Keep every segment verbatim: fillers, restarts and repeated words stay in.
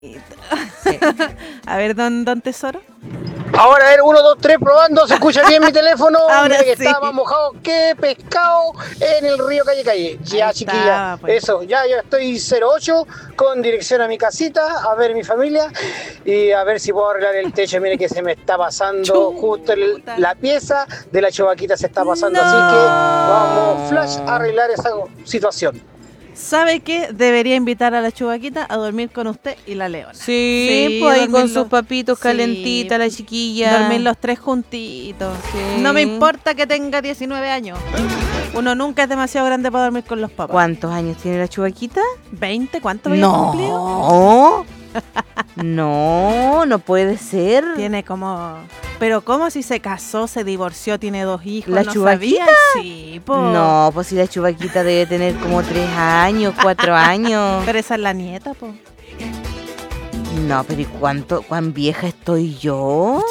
Sí. A ver, don, don Tesoro. Ahora, a ver, uno, dos, tres, probando, se escucha bien mi teléfono. Ahora Mira que sí. estaba más mojado que pescado en el río Calle Calle. Ya, Ahí chiquilla, estaba, pues. eso, ya, ya estoy cero ocho con dirección a mi casita, a ver mi familia y a ver si puedo arreglar el techo. Mire que se me está pasando Chuta. justo el- la pieza de la chovaquita se está pasando, No. así que vamos, flash, a arreglar esa situación. ¿Sabe qué? Debería invitar a la Chubaquita a dormir con usted y la Leona. Sí, pues ahí con dormir sus los- papitos sí, calentitas, la chiquilla. Dormir los tres juntitos. Sí. No me importa que tenga diecinueve años. Uno nunca es demasiado grande para dormir con los papás. ¿Cuántos años tiene la Chubaquita? ¿veinte? ¿Cuánto había cumplido? No. No, no puede ser. Tiene como... Pero ¿cómo si se casó, se divorció, tiene dos hijos? ¿La ¿No Chubaquita? sabía? Sí, po. No, pues si la Chubaquita debe tener como tres años, cuatro años. Pero esa es la nieta, po. No, pero ¿y cuánto, cuán vieja estoy yo?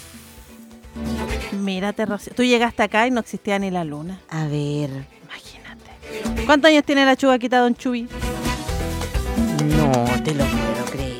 Mírate, Rocío. Tú llegaste acá y no existía ni la luna. A ver, Imagínate. ¿Cuántos años tiene la Chubaquita, don Chubi? no te lo puedo creer.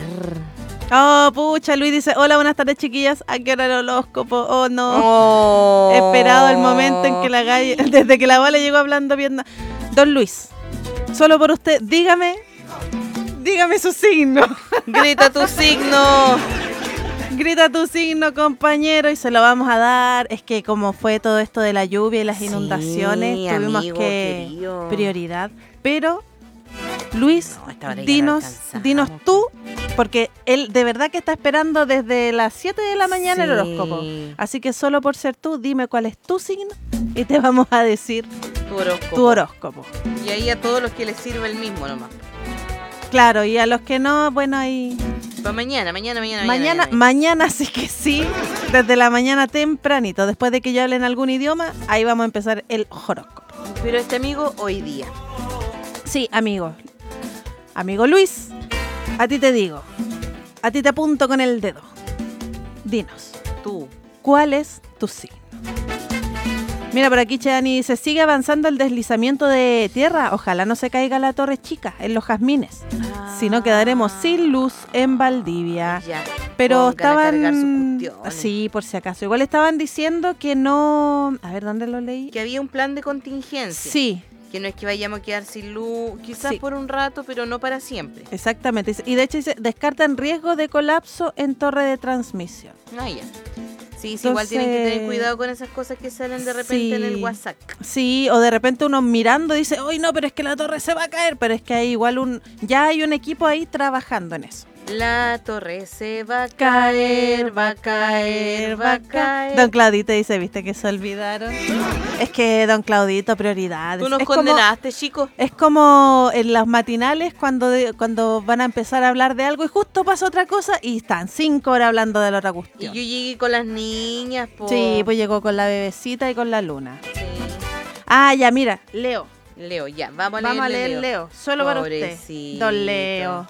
Oh, pucha, Luis dice, hola, buenas tardes, chiquillas. ¿A qué hora el horóscopo? Oh, no. Oh. He esperado el momento en que la galle, desde que la abuela llegó hablando bien. Don Luis, solo por usted, dígame, dígame su signo. Grita tu signo. Grita tu signo, compañero, y se lo vamos a dar. Es que como fue todo esto de la lluvia y las Sí, inundaciones, tuvimos amigo que querido. prioridad. Pero, Luis, No, esta hora ya no dinos, alcanzamos. dinos tú, porque él de verdad que está esperando desde las siete de la mañana el Sí. horóscopo. Así que solo por ser tú, dime cuál es tu signo y te vamos a decir Tu horóscopo. tu horóscopo. Y ahí a todos los que les sirva el mismo nomás. Claro, y a los que no, bueno, ahí... Para mañana, mañana, mañana, Mañana, mañana sí que sí, desde la mañana tempranito, después de que yo hable en algún idioma, ahí vamos a empezar el horóscopo. Pero este amigo hoy día. Sí, amigo. Amigo Luis, a ti te digo, a ti te apunto con el dedo. Dinos, Tú. ¿cuál es tu signo? Mira, por aquí Cheani dice, sigue avanzando el deslizamiento de tierra. Ojalá no se caiga la Torre Chica en los jazmines. Si no, quedaremos sin luz en Valdivia. Ya. Pero Pongan a cargar sus estaban... cuestiones. Sí, por si acaso. Igual estaban diciendo que no... A ver, ¿dónde lo leí? Que había un plan de contingencia. Sí, Que no es que vayamos a quedar sin luz, quizás Sí. por un rato, pero no para siempre. exactamente. Y de hecho dice, descartan riesgo de colapso en torre de transmisión. Ah, ya. Sí, sí, igual tienen que Entonces, tener cuidado con esas cosas que salen de repente en el sí. WhatsApp. Sí, o de repente uno mirando dice, ¡ay no, pero es que la torre se va a caer! Pero es que hay igual un... Ya hay un equipo ahí trabajando en eso. La torre se va a caer, va a caer, va a caer. Don Claudito dice, ¿viste que se olvidaron? Es que Don Claudito, prioridades. Tú nos es como, condenaste, chicos. es como en las matinales cuando, de- cuando van a empezar a hablar de algo y justo pasa otra cosa y están cinco horas hablando de la otra Y cuestión. yo llegué con las niñas, po. Sí, pues llegó con la bebecita y con la luna. Sí. Ah, ya, mira, Leo. Leo, ya, vamos a Vamos a leerle leer Leo, solo para usted. Pobrecito. Don Leo.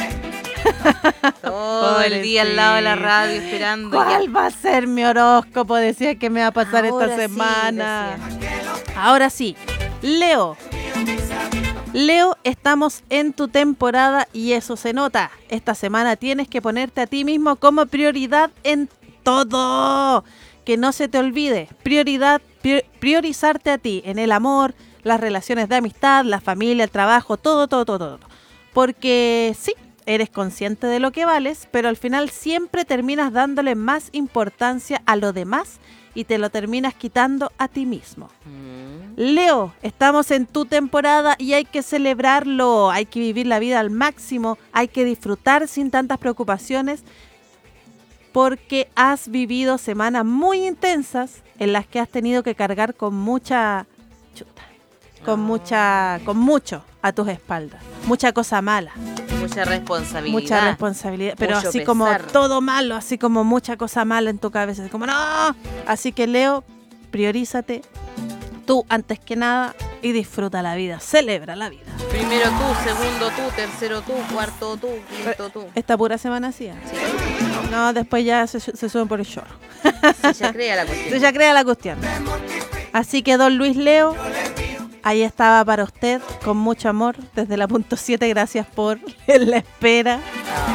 Todo el día al lado de la radio esperando. ¿Cuál ya. va a ser mi horóscopo? Decía que me va a pasar Ahora esta sí, semana. decía. Ahora sí, Leo. Leo, estamos en tu temporada y eso se nota. Esta semana tienes que ponerte a ti mismo como prioridad en todo. Que no se te olvide. Prioridad, pri- priorizarte a ti en el amor, las relaciones de amistad, la familia, el trabajo, todo, todo, todo, todo. Porque sí, eres consciente de lo que vales, pero al final siempre terminas dándole más importancia a lo demás y te lo terminas quitando a ti mismo. Mm. Leo, estamos en tu temporada y hay que celebrarlo, hay que vivir la vida al máximo, hay que disfrutar sin tantas preocupaciones porque has vivido semanas muy intensas en las que has tenido que cargar con mucha chuta, con Ah. mucha, con mucho a tus espaldas, mucha cosa mala, Mucha responsabilidad. mucha responsabilidad, pero mucho así como pesar. todo malo, así como mucha cosa mala en tu cabeza, así como no, así que Leo, priorízate tú antes que nada y disfruta la vida, celebra la vida. Primero tú, segundo tú, tercero tú, cuarto tú, quinto tú. Esta pura semana sí. ¿eh? Sí, No, después ya se, se suben por el chorro. sí, ya crea la cuestión. Tú ya crea la cuestión. Así que don Luis Leo, ahí estaba para usted con mucho amor desde la punto siete. Gracias por la espera.